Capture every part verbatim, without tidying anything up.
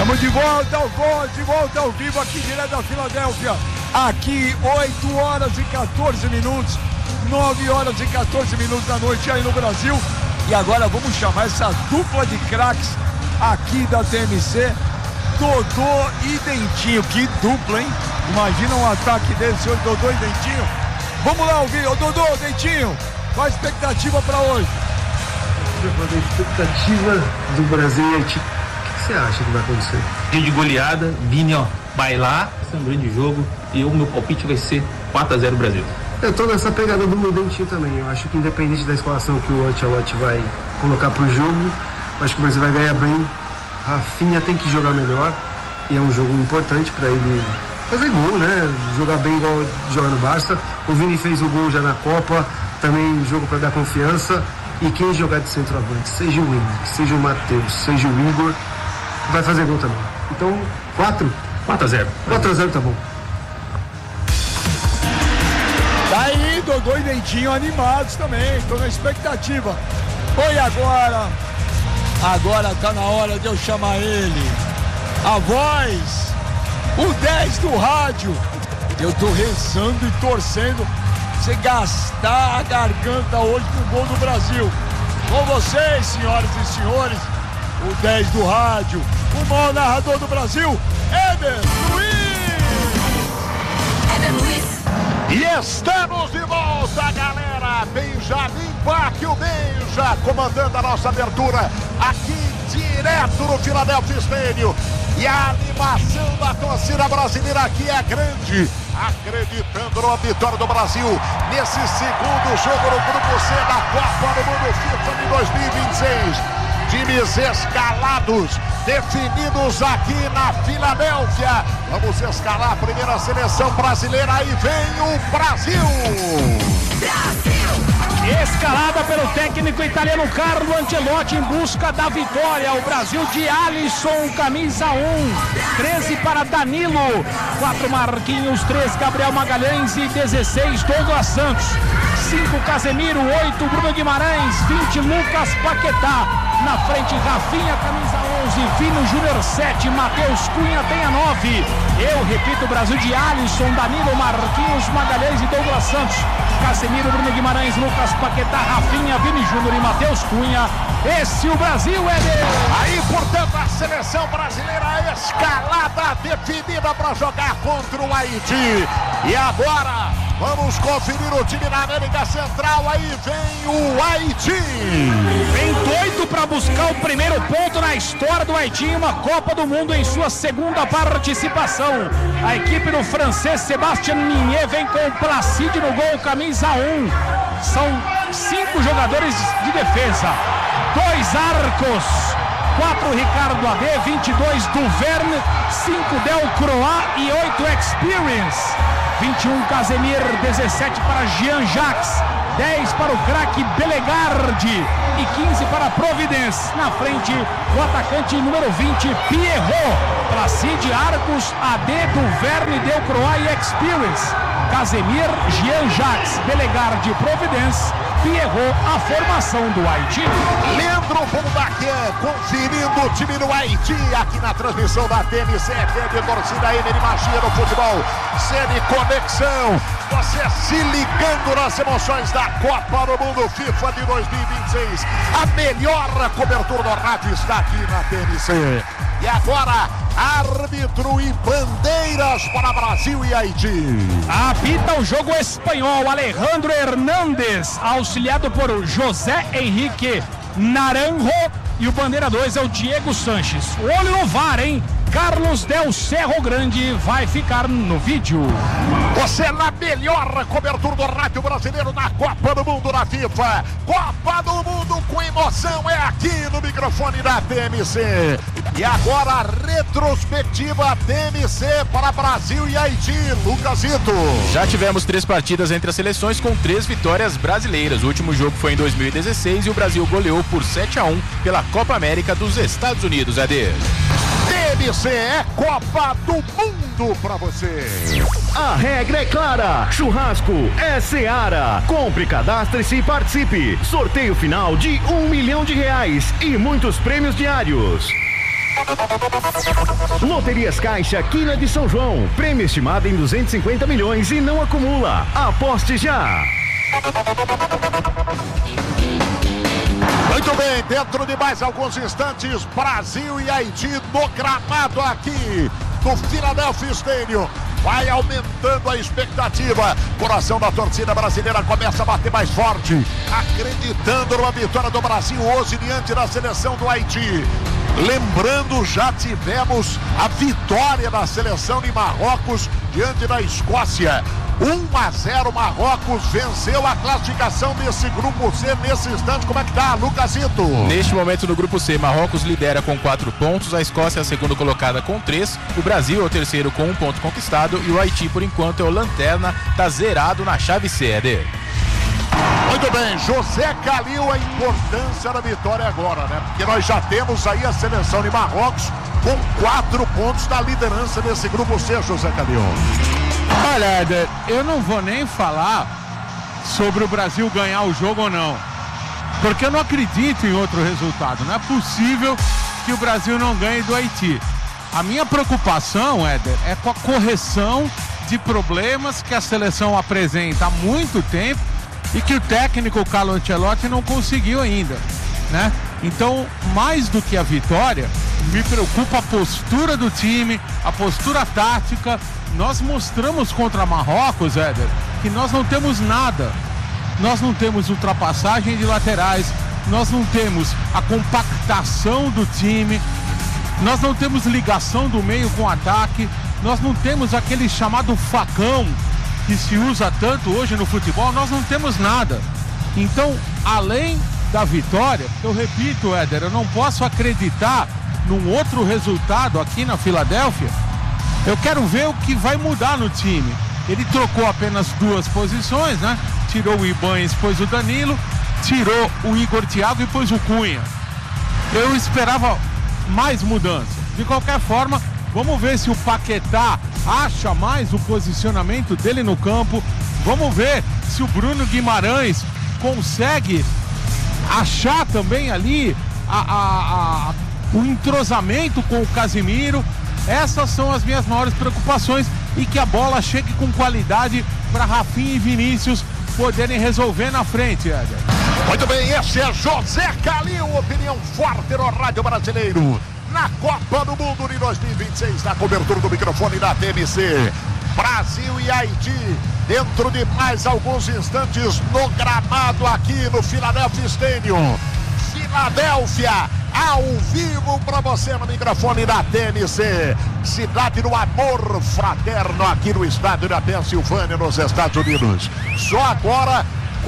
Estamos de volta ao gol, de volta ao vivo aqui direto da Filadélfia. Aqui, oito horas e quatorze minutos, nove horas e quatorze minutos da noite aí no Brasil. E agora vamos chamar essa dupla de craques aqui da T M C, Dodô e Dentinho. Que dupla, hein? Imagina um ataque desse hoje, Dodô e Dentinho. Vamos lá ouvir, ô Dodô, Dentinho, qual a expectativa para hoje? A expectativa do Brasil e Haiti. O que você acha que vai acontecer? Dia de goleada, Vini, ó, vai lá, é um grande jogo e o meu palpite vai ser quatro a zero Brasil. Eu tô nessa pegada do meu Dentinho também. Eu acho que independente da escalação que o Ancelotti vai colocar pro jogo, eu acho que o Brasil vai ganhar bem. Rafinha tem que jogar melhor e é um jogo importante para ele fazer gol, né? Jogar bem igual joga no Barça. O Vini fez o gol já na Copa, também jogo para dar confiança. E quem jogar de centroavante, seja o Henrique, seja o Matheus, seja o Igor, vai fazer gol também. Então, quatro? quatro a zero. quatro a zero tá bom. Daí, Dodô e Dentinho animados também, estou na expectativa. Oi, agora, agora tá na hora de eu chamar ele, a voz, o dez do rádio. Eu tô rezando e torcendo você gastar a garganta hoje no gol do Brasil. Com vocês, senhoras e senhores, o dez do rádio, o maior narrador do Brasil, Éder Luiz. Éder Luiz. E estamos de volta, galera. Benjamin Bach, o Benja, comandando a nossa abertura aqui direto no Philadelphia Stadium. E a animação da torcida brasileira aqui é grande, acreditando na vitória do Brasil nesse segundo jogo no Grupo C da Copa do Mundo FIFA de dois mil e vinte e seis. Times escalados, definidos aqui na Filadélfia. Vamos escalar a primeira seleção brasileira. Aí vem o Brasil! Brasil! Escalada pelo técnico italiano Carlo Ancelotti em busca da vitória. O Brasil de Alisson, camisa um, treze para Danilo, quatro Marquinhos, três Gabriel Magalhães e dezesseis Douglas Santos, cinco Casemiro, oito Bruno Guimarães, vinte Lucas Paquetá. Na frente, Rafinha, camisa onze, Vino Júnior sete, Matheus Cunha tem a nove. Eu repito, Brasil de Alisson, Danilo, Marquinhos, Magalhães e Douglas Santos, Casemiro, Bruno Guimarães, Lucas Paquetá, Rafinha, Vini Júnior e Matheus Cunha. Esse o Brasil, Éder. Aí, portanto, a seleção brasileira escalada, definida para jogar contra o Haiti. E agora, vamos conferir o time na América Central. Aí vem o Haiti. Vem doido para buscar o primeiro ponto na história do Haiti em uma Copa do Mundo em sua segunda participação. A equipe do francês Sébastien Mignet vem com o Placide no gol, camisa um. São cinco jogadores de defesa, dois arcos, quatro Ricardo A D, vinte e dois Duverne, cinco Delcroix e oito Experience. vinte e um Casemir, dezessete para Jean-Jacques, dez para o craque Belegardi e quinze para Providence. Na frente, o atacante número vinte, Pierrot, Placide, Arcos, A D, Duverne, Delcroix e Experience. Casemir, Jean-Jacques, Belegardi, Providence, Pierrot, a formação do Haiti. Leandro Bondaquian conferindo o time do Haiti aqui na transmissão da T M C F M, torcida Emery Magia no futebol, C N Conexão, você se ligando nas emoções da Copa do Mundo FIFA de dois mil e vinte e seis. A melhor cobertura do rádio está aqui na T M C. E agora, árbitro e bandeiras para Brasil e Haiti. Apita o jogo espanhol, Alejandro Hernández, auxiliado por José Henrique Naranjo, e o bandeira dois é o Diego Sanches. Olho no V A R, hein? Carlos Del Cerro Grande vai ficar no vídeo. Você na melhor cobertura do rádio brasileiro na Copa do Mundo da FIFA. Copa do Mundo com emoção é aqui no microfone da T M C. E agora a retrospectiva T M C para Brasil e Haiti. Lucasito. Já tivemos três partidas entre as seleções com três vitórias brasileiras. O último jogo foi em dois mil e dezesseis e o Brasil goleou por sete a um pela Copa América dos Estados Unidos. Ade. T M C é Copa do Mundo pra você. A regra é clara. Churrasco é Seara. Compre, cadastre-se e participe. Sorteio final de um milhão de reais e muitos prêmios diários. Loterias Caixa, Quina de São João. Prêmio estimado em duzentos e cinquenta milhões e não acumula. Aposte já. Muito bem, dentro de mais alguns instantes, Brasil e Haiti no gramado aqui do Philadelphia Stadium. Vai aumentando a expectativa. Coração da torcida brasileira começa a bater mais forte, acreditando numa vitória do Brasil hoje diante da seleção do Haiti. Lembrando, já tivemos a vitória da seleção de Marrocos diante da Escócia. um a zero, Marrocos venceu a classificação desse grupo C. Nesse instante, como é que tá, Lucasito? Neste momento no grupo C, Marrocos lidera com quatro pontos, a Escócia é a segunda colocada com três, o Brasil é o terceiro com um ponto conquistado e o Haiti, por enquanto, é o lanterna, tá zerado na chave C, Éder. Muito bem, José Calil, a importância da vitória agora, né? Porque nós já temos aí a seleção de Marrocos com quatro pontos na liderança desse grupo C, José Calil. Olha, Éder, eu não vou nem falar sobre o Brasil ganhar o jogo ou não, porque eu não acredito em outro resultado. Não é possível que o Brasil não ganhe do Haiti. A minha preocupação, Éder, é com a correção de problemas que a seleção apresenta há muito tempo e que o técnico Carlo Ancelotti não conseguiu ainda, né? Então, mais do que a vitória, me preocupa a postura do time, a postura tática. Nós mostramos contra Marrocos, Éder, que nós não temos nada. Nós não temos ultrapassagem de laterais, nós não temos a compactação do time, nós não temos ligação do meio com o ataque, nós não temos aquele chamado facão que se usa tanto hoje no futebol, nós não temos nada. Então, além da vitória, eu repito, Éder, eu não posso acreditar num outro resultado aqui na Filadélfia. Eu quero ver o que vai mudar no time. Ele trocou apenas duas posições, né? Tirou o Ibanez, pôs o Danilo, tirou o Igor Thiago e pôs o Cunha. Eu esperava mais mudança. De qualquer forma, vamos ver se o Paquetá acha mais o posicionamento dele no campo. Vamos ver se o Bruno Guimarães consegue achar também ali a, a, a, o entrosamento com o Casimiro. Essas são as minhas maiores preocupações e que a bola chegue com qualidade para Rafinha e Vinícius poderem resolver na frente, Éder. Muito bem, esse é José Calil, opinião forte no Rádio Brasileiro. Na Copa do Mundo de dois mil e vinte e seis, na cobertura do microfone da T M C. Brasil e Haiti, dentro de mais alguns instantes no gramado aqui no Philadelphia Stadium. Filadélfia, ao vivo para você no microfone da T N C. Cidade do amor fraterno aqui no estádio da Pensilvânia, nos Estados Unidos. Só agora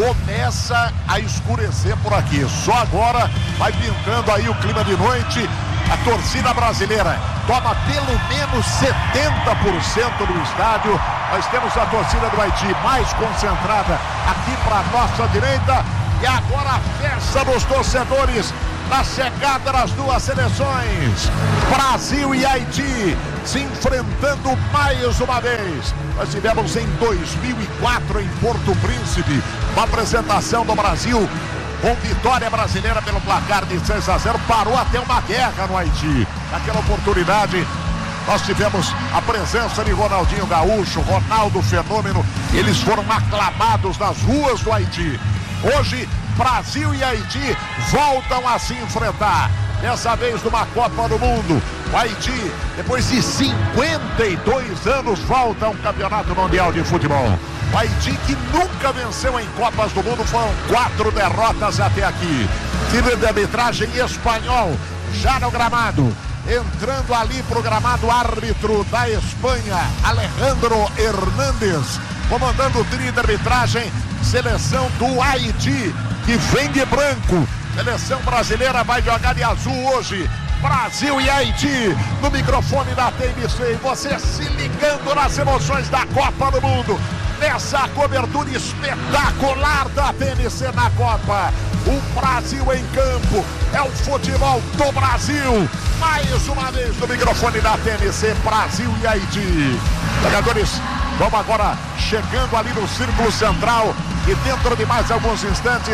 começa a escurecer por aqui. Só agora vai pintando aí o clima de noite. A torcida brasileira toma pelo menos setenta por cento do estádio. Nós temos a torcida do Haiti mais concentrada aqui para nossa direita. E agora a festa dos torcedores na chegada das duas seleções. Brasil e Haiti se enfrentando mais uma vez. Nós tivemos em dois mil e quatro em Porto Príncipe uma apresentação do Brasil com vitória brasileira pelo placar de seis a zero. Parou até uma guerra no Haiti. Naquela oportunidade nós tivemos a presença de Ronaldinho Gaúcho, Ronaldo Fenômeno. Eles foram aclamados nas ruas do Haiti. Hoje, Brasil e Haiti voltam a se enfrentar. Dessa vez numa Copa do Mundo. O Haiti, depois de cinquenta e dois anos, volta a um campeonato mundial de futebol. O Haiti, que nunca venceu em Copas do Mundo, foram quatro derrotas até aqui. Time de arbitragem espanhol, já no gramado. Entrando ali pro gramado, árbitro da Espanha, Alejandro Hernández. Comandando o trio de arbitragem, seleção do Haiti, que vem de branco. Seleção brasileira vai jogar de azul hoje. Brasil e Haiti no microfone da T M C. E você se ligando nas emoções da Copa do Mundo. Nessa cobertura espetacular da T M C na Copa. O Brasil em campo. É o futebol do Brasil. Mais uma vez no microfone da T M C. Brasil e Haiti. Jogadores, vamos agora chegando ali no círculo central. E dentro de mais alguns instantes,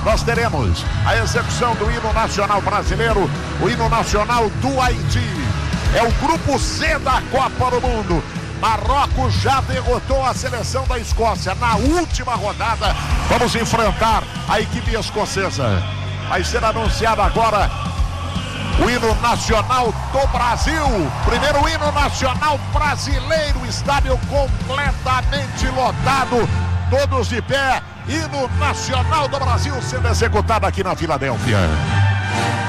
nós teremos a execução do hino nacional brasileiro, o hino nacional do Haiti. É o grupo C da Copa do Mundo. Marrocos já derrotou a seleção da Escócia na última rodada. Vamos enfrentar a equipe escocesa. Vai ser anunciado agora o hino nacional do Brasil. Primeiro hino nacional brasileiro. Estádio completamente lotado. Todos de pé. Hino nacional do Brasil sendo executado aqui na Filadélfia.